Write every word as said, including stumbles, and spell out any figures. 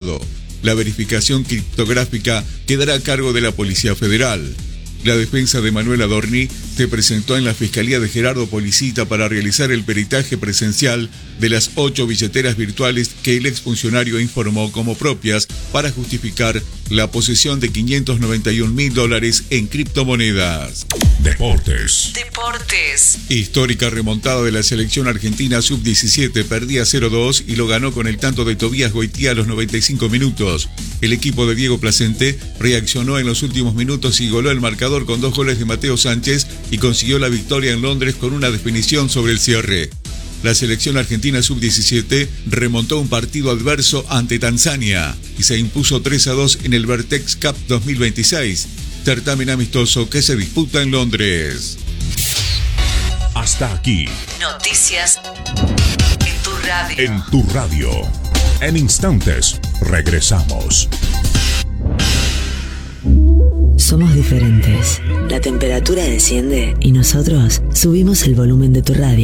Estado. La verificación criptográfica quedará a cargo de la Policía Federal. La defensa de Manuel Adorni se presentó en la Fiscalía de Gerardo Policita para realizar el peritaje presencial de las ocho billeteras virtuales que el exfuncionario informó como propias para justificar la posesión de quinientos noventa y un mil dólares en criptomonedas. Deportes. Deportes. Histórica remontada de la selección argentina sub diecisiete, perdía cero dos y lo ganó con el tanto de Tobías Goitía a los noventa y cinco minutos. El equipo de Diego Placente reaccionó en los últimos minutos y goló el marcador con dos goles de Mateo Sánchez y consiguió la victoria en Londres con una definición sobre el cierre. La selección argentina sub diecisiete remontó un partido adverso ante Tanzania y se impuso tres a dos en el Vertex Cup dos mil veintiséis, certamen amistoso que se disputa en Londres. Hasta aquí. Noticias en tu radio. En tu radio. En instantes, regresamos. Somos diferentes. La temperatura desciende y nosotros subimos el volumen de tu radio.